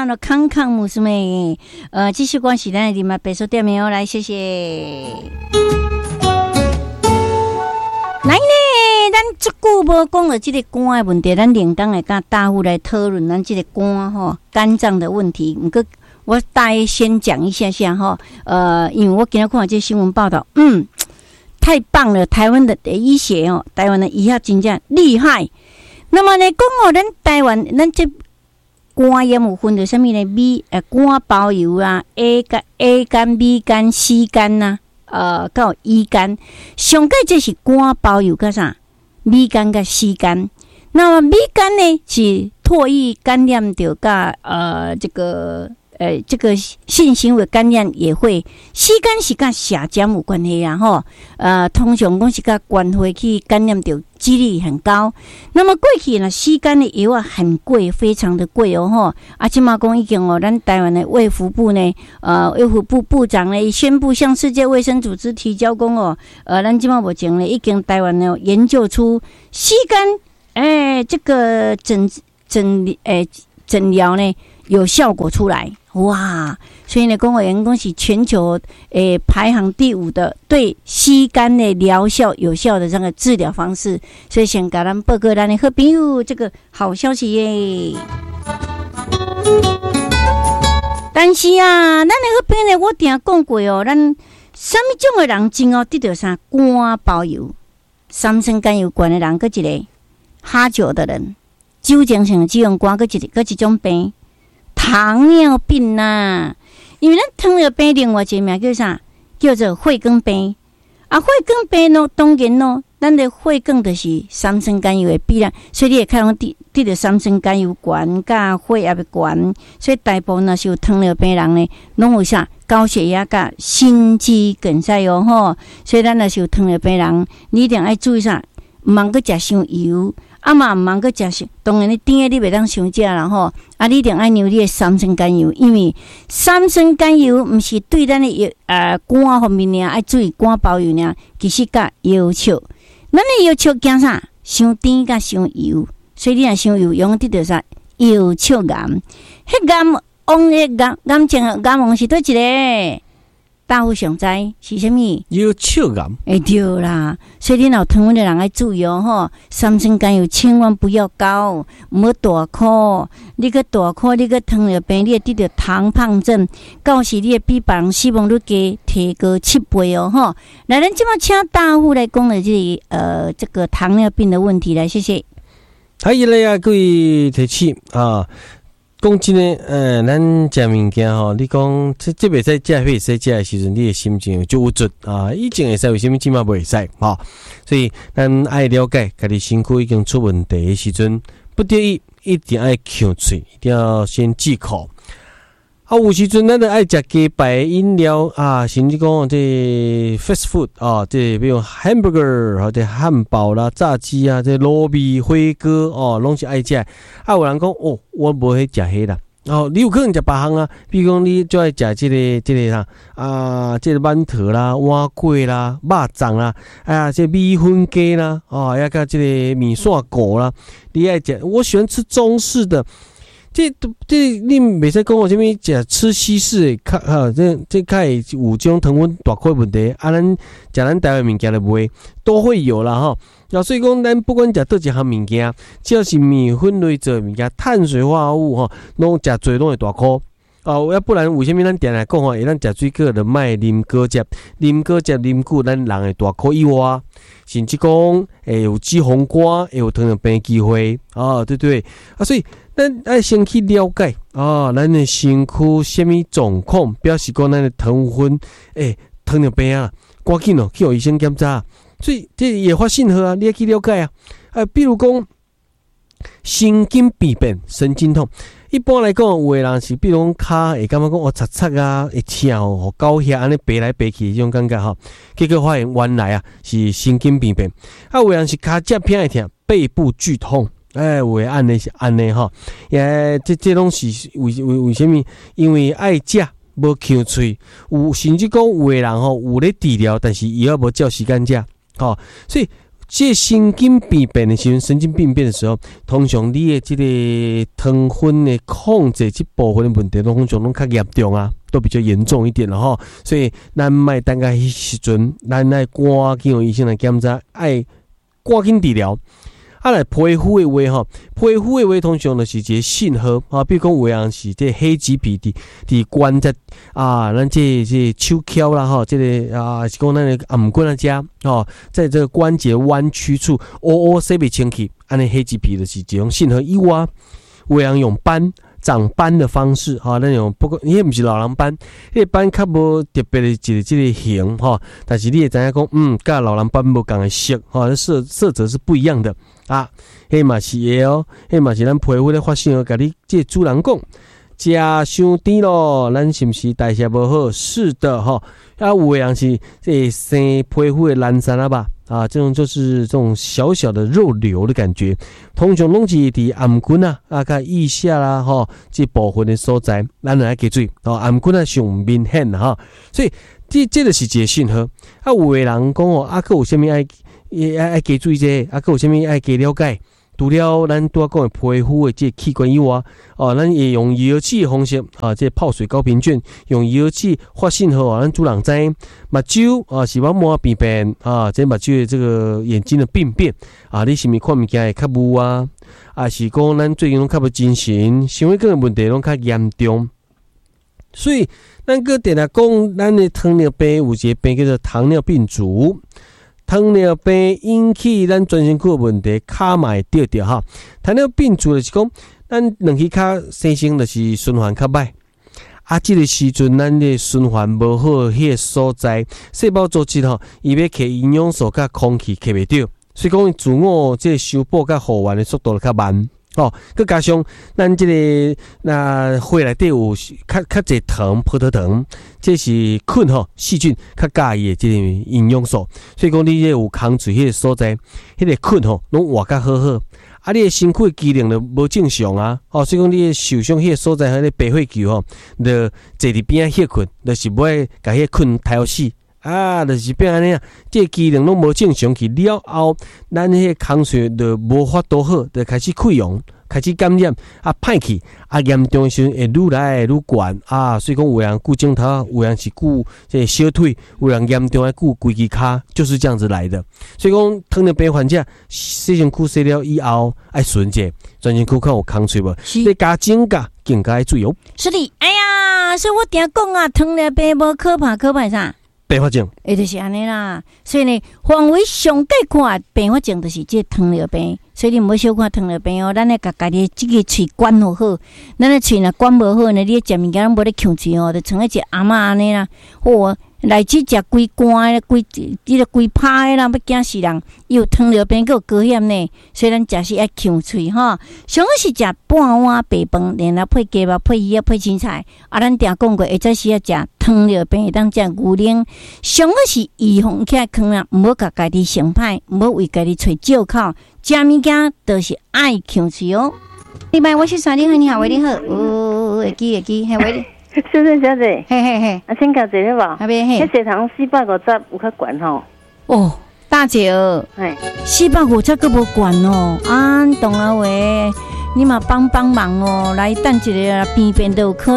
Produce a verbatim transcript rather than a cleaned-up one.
了康康姆斯妹，呃，继续关系咱的你们白说店名哦，来谢谢。来呢，咱这久无讲了这个肝的问题，咱连刚来跟大户来讨论咱这个肝吼肝脏的问题。不过我大约先讲一下下哈，呃，因为我今天看到这新闻报道，嗯，太棒了，台湾的医学哦，台湾的医学真正厉害。那么呢，讲哦，咱台湾咱这肝炎有分到什么呢？米呃肝包油啊 ，A 肝、A 肝、B 肝、C 肝呐、啊，呃，到 E 肝。上界这是肝包油甲啥？米肝甲 C 肝。那么米肝呢是唾液感染到甲呃这个。呃，这个性行为感染也会，C肝是跟血浆有关系啊，吼，呃，通常讲是跟关回去感染到几率很高。那么过去呢，C肝的药啊很贵，非常的贵哦，吼。啊，即马讲已经哦，咱台湾的卫福部呢，呃，卫福部部长呢宣布向世界卫生组织提交讲哦，呃，咱即马目前呢已经台湾呢研究出 C肝，哎，这个诊诊哎诊疗呢有效果出来。哇，所以呢，公务员讲是全球诶排行第五的对C肝的疗效有效的这个治疗方式，所以先给咱报告咱的好朋友这个好消息耶。但是啊，咱的好朋友呢，我定讲过哦，咱什么种的人真哦得到啥肝包油、三酸甘油管的人，搁一个喝酒的人，酒精性脂肪肝，搁一个搁一种病。糖尿病呐、啊，因为咱糖尿病另外一个名叫啥？叫做血管病。啊，血管病呢，当然咯，咱的血管就是三酸甘油的比例，所以你会看到得得到三酸甘油管、甲血压的管，所以大部分若是有糖尿病人呢，拢有啥高血压、甲心肌梗塞哟吼。所以咱若是有糖尿病人，你一定要注意啥，毋通去食伤油。啊嘛，毋通去食，当然你甜的你袂当伤食啦吼。啊，你一定爱牛你的三酸甘油，因为三酸甘油毋是对咱的药呃肝方面呢，爱注意肝包油呢，其实甲药笑。咱的药笑惊啥？伤甜甲伤油，所以你若伤油，用得到啥？药笑癌。迄癌王迄癌癌症癌王是倒一个？大户上知是啥物？ 有笑癌， 哎对啦，所以你若糖分的人要注意哦吼，三酸甘油千万不要高，唔好大颗，你个大颗，你个糖尿病，你会得到糖胖症，到时你会比别人死亡率加提高七倍哦吼。来，咱即马请大户来讲的这个呃这个糖尿病的问题来，谢谢。 好，伊来啊，各位提起啊。讲真诶，呃，咱食物件吼，你讲这这袂使食，迄会使食诶时阵，你诶心情就有准啊。以前会使，为什么即马袂使？吼，所以咱爱了解，家己身躯已经出问题诶时阵，不得已一定爱抠嘴，一定要先忌口。啊，有时阵咱著爱食鸡排饮料啊，甚至讲这 fast food 啊，这比如 hamburger 或者汉堡啦、炸鸡啊，这糯米、火锅哦，拢是爱食。啊，有人讲哦，我无去食迄啦。哦，你有可能食别项啊，比如讲你就爱食这个这个啦啊，这个馒头啦、碗粿啦、肉粽啦，哎呀，这米粉鸡啦，哦，还有这个米线果啦，你爱食。我喜欢吃中式的。这这你袂使讲我这边食吃西式的，较哈这这较会有这种糖分大块问题。啊，咱食咱台湾物件的袂都会有啦哈。啊，所以讲咱不管食倒一项物件，只要是米粉类做物件，碳水化合物哈，拢食侪拢会大块。啊，要不然为什么咱定来讲吼，会咱食水果的卖啉果汁，啉果汁啉久，咱人会大块以外，甚至讲会有脂肪肝，会有糖尿病机会啊，对不对？啊，所以咱爱先去了解啊，咱的身躯什么状况，表示讲咱的糖分诶、欸、糖尿病啊，赶紧哦去互医生检查。所以这也发信号啊，你要去了解啊。啊，比如讲神经病变、神经痛。一般来讲，有的人是比如讲骹会感觉讲哦擦擦啊，会痛哦，高血安尼爬来爬去这种感觉吼，结果发现原来啊是神经病变。啊，有的人是骹脚偏会痛，背部剧痛，哎，有的安尼是安尼吼，也这这拢是为为为什么？因为爱食无抠嘴，有甚至讲有的人吼有咧治疗，但是伊也无照时间食，吼，所以这神经病变的时候，神经病变的时候，通常你的这个糖分的控制这部分的问题，通常拢较严重啊，都比较严重一点了哈。所以咱卖等个迄时阵，咱爱赶紧有医生来检查，爱赶紧治疗。啊，来皮肤的话吼，皮肤的话通常就是一个信号啊，比如讲有的人是这黑棘皮伫伫关节啊，咱这这手蹺啦吼，这个啊是讲咱的颔棍啊遮吼，在这个关节弯曲处，乌乌洗袂清气，安尼黑棘皮就是一种信号以外，有的人用斑。长斑的方式哈，那种不过你也不是老人斑，那斑较无特别的一个这个形哈，但是你也知影讲，嗯，跟老人斑无共的色哈，色色泽是不一样的啊。迄嘛是的哦，迄嘛是咱皮肤咧发生，甲你这主人讲，食伤甜咯，咱是不是代谢无好？是的哈，啊有的人是这生皮肤的烂衫啊吧。啊，这种就是这种小小的肉瘤的感觉，通常拢是伫颔棍啊、啊甲腋下啦，吼，这部分的所在，咱来记住，哦，颔棍啊上明显哈，所以这这就是一个信号。啊，有的人讲哦，啊，佮有啥物爱爱爱记注意这个，啊，佮有啥物爱加了解。除了咱拄仔讲的皮肤的这器官以外，哦，咱也用遥器的方式啊，这泡水高频卷用遥器发信号啊，咱主人知目睭啊是眼膜病变啊，这目睭的这个眼睛的病变啊，你是毋是看物件会较雾啊？啊，是讲咱最近拢较无精神，想迄个问题拢较严重，所以咱个定来讲，咱的糖尿病有一个病叫做糖尿病足。糖尿病引起咱全身躯的问题，卡嘛会着着哈。糖尿病主就是讲，咱两膝骹生成就是循环较歹，啊，这个时阵咱的循环无好，迄个所在细胞组织吼，伊要摕营养素甲空气摕袂着，所以讲自我这个修补甲复原的速度较慢。哦，佮加上咱这个那血内底有较较侪糖、葡萄糖，这是菌吼细菌较介意的这个营养素，所以讲你这有空嘴迄个所在，迄、那个菌吼拢活较好好，啊，你的身躯机能就无正常啊，哦，所以讲你受伤迄个所在，迄个白血球吼，就坐伫边仔血菌，就是要甲迄个菌杀死。啊，就是变安尼啊，这个机能拢无正常去了后，咱迄个空水就无法度好，就开始溃疡，开始感染，啊歹去，啊严重的时候会愈来愈悬啊，所以讲有人骨颈头，有人是骨这小腿，有人严重的骨规支骹，就是这样子来的。所以讲糖尿病患者洗身躯洗了以后，爱顺者，全身躯看有空水无，你加增加更加注意哦。 是的，哎呀，所以我定讲啊，糖尿病无可怕，可怕啥？ 并发症， 诶，就是安尼啦。所以呢，范围上界看，并发症就是这糖尿病。所以你唔好小看糖尿病哦，咱来甲家己这个喙管好好，咱的喙若管无好呢，你食物件拢无咧呛喙哦，就像一只阿嬷安尼啦。哦，来去食规干的、规这个规拍的啦，要惊死人。有糖尿病，佮有高血呢，所以咱食是爱呛喙哈。上好是食半碗白饭，然后配鸡肉、配鱼、配青菜。啊，咱定讲过，会再是要食糖尿病，会当食牛奶。上好是预防起来坑啦，唔好甲家己伤歹，唔好为家己找借口。食物件都是爱强气哦。礼拜我是啥？你好，你好，喂，你好，哦，会记会记，嘿，喂， 先生小姐， 嘿嘿嘿， 啊，请教一下无？ 阿边嘿， 迄血糖四百五十有较悬吼？ 哦，大姐儿， 嘿， 四百五十个无悬哦，啊，懂啊喂，你嘛帮帮忙哦，来等一个病变都有可能。